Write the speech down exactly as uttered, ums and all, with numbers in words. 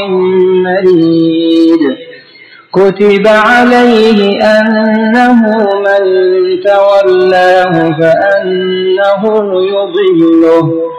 مريد كتب عليه أنه من تولاه فأنه يضله